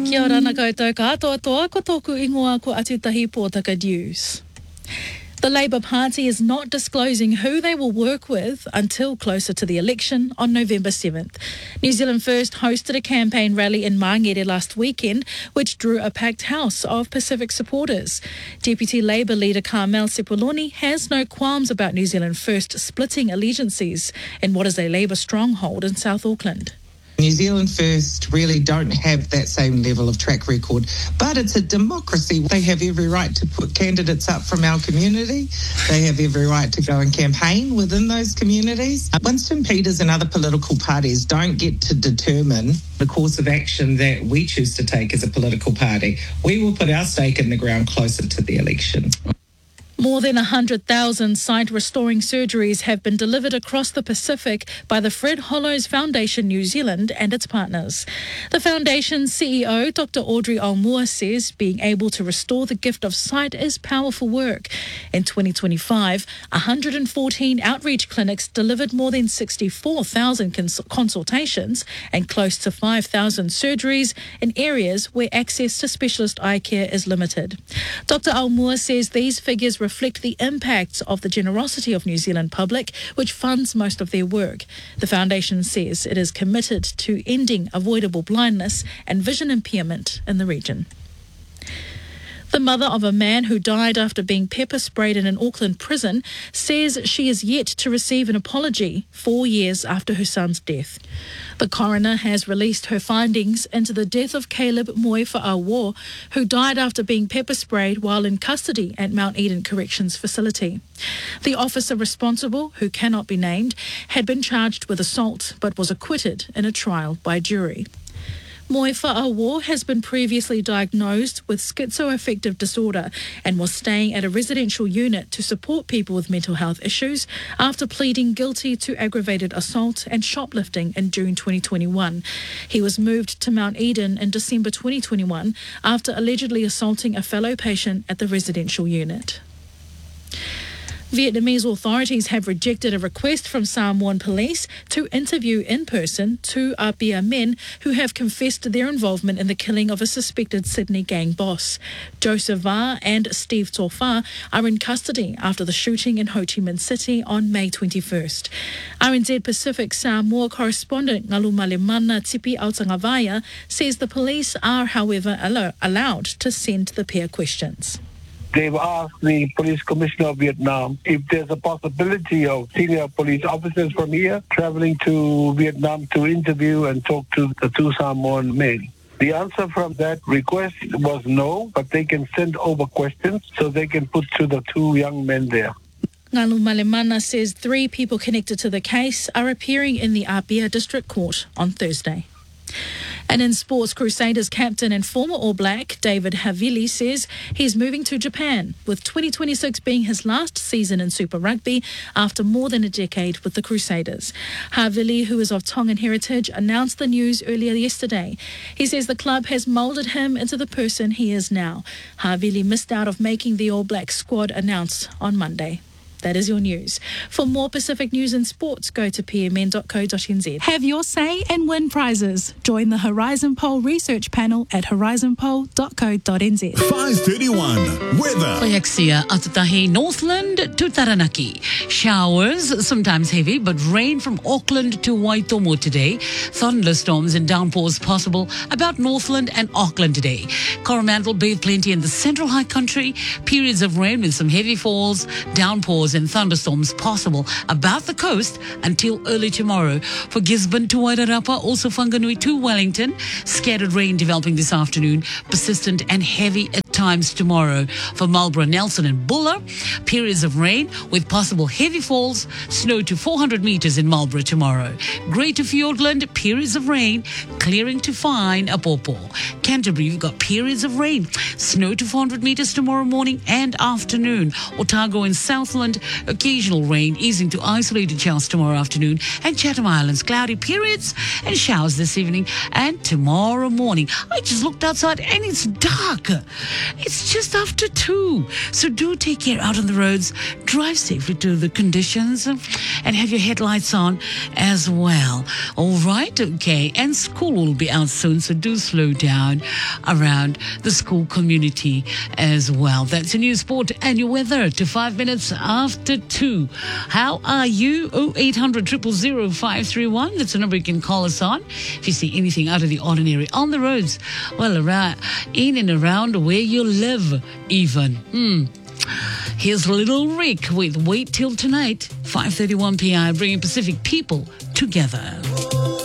Kia ora na koutou katoa toa ko tōku ingoa ko Atutahi Pōtaka News. The Labour Party is not disclosing who they will work with until closer to the election on November 7th. New Zealand First hosted a campaign rally in Mangere last weekend, which drew a packed house of Pacific supporters. Deputy Labour leader Carmel Sepuloni has no qualms about New Zealand First splitting allegiances in what is a Labour stronghold in South Auckland. New Zealand First really don't have that same level of track record, but it's a democracy. They have every right to put candidates up from our community. They have every right to go and campaign within those communities. Winston Peters and other political parties don't get to determine the course of action that we choose to take as a political party. We will put our stake in the ground closer to the election. More than 100,000 sight restoring surgeries have been delivered across the Pacific by the Fred Hollows Foundation New Zealand and its partners. The foundation's CEO, Dr. Audrey Aumua, says being able to restore the gift of sight is powerful work. In 2025, 114 outreach clinics delivered more than 64,000 consultations and close to 5,000 surgeries in areas where access to specialist eye care is limited. Dr. Aumua says these figures reflect the impacts of the generosity of New Zealand public, which funds most of their work. The foundation says it is committed to ending avoidable blindness and vision impairment in the region. The mother of a man who died after being pepper sprayed in an Auckland prison says she is yet to receive an apology 4 years after her son's death. The coroner has released her findings into the death of Caleb Moefa'awo, who died after being pepper sprayed while in custody at Mount Eden Corrections Facility. The officer responsible, who cannot be named, had been charged with assault but was acquitted in a trial by jury. Moefa'awo has been previously diagnosed with schizoaffective disorder and was staying at a residential unit to support people with mental health issues after pleading guilty to aggravated assault and shoplifting in June 2021. He was moved to Mount Eden in December 2021 after allegedly assaulting a fellow patient at the residential unit. Vietnamese authorities have rejected a request from Samoan police to interview in person two Apia men who have confessed their involvement in the killing of a suspected Sydney gang boss. Joseph Va and Steve Tofa are in custody after the shooting in Ho Chi Minh City on May 21st. RNZ Pacific Samoa correspondent Ngalu Malemana Tipi Autangavaia says the police are, however, allowed to send the pair questions. They've asked the police commissioner of Vietnam if there's a possibility of senior police officers from here traveling to Vietnam to interview and talk to the two Samoan men. The answer from that request was no, but they can send over questions so they can put to the two young men there. Ngalu Malemana says 3 people connected to the case are appearing in the Apia District Court on Thursday. And in sports, Crusaders captain and former All Black David Havili says he's moving to Japan, with 2026 being his last season in Super Rugby after more than a decade with the Crusaders. Havili, who is of Tongan heritage, announced the news earlier yesterday. He says the club has moulded him into the person he is now. Havili missed out of making the All Black squad announced on Monday. That is your news. For more Pacific news and sports, go to pmn.co.nz. Have your say and win prizes. Join the Horizon Poll research panel at horizonpoll.co.nz. 5:31 weather. Koiaksia, Atutahi, Northland to Taranaki. Showers, sometimes heavy, but rain from Auckland to Waitomo today. Thunderstorms and downpours possible about Northland and Auckland today. Coromandel Bay plenty in the central high country. Periods of rain with some heavy falls, downpours and thunderstorms possible about the coast until early tomorrow. For Gisborne to Wairarapa, also Whanganui to Wellington, scattered rain developing this afternoon, persistent and heavy at times tomorrow. For Marlborough, Nelson and Buller, periods of rain with possible heavy falls, snow to 400 metres in Marlborough tomorrow. Greater Fiordland, periods of rain, clearing to fine Apopo. Canterbury, you've got periods of rain, snow to 400 metres tomorrow morning and afternoon. Otago and Southland, occasional rain, easing to isolated showers tomorrow afternoon. And Chatham Islands, cloudy periods and showers this evening and tomorrow morning. I just looked outside and it's dark. It's just after 2. So do take care out on the roads. Drive safely to the conditions and have your headlights on as well. All right, okay. And school will be out soon, so do slow down around the school community as well. That's your news, sport and your weather to 5 minutes after 2. How are you? 0800 000 531. That's the number you can call us on if you see anything out of the ordinary on the roads. Well, around, in and around where you live, even. Here's Little Rick with Wait Till Tonight, 5:31 p.m. bringing Pacific people together.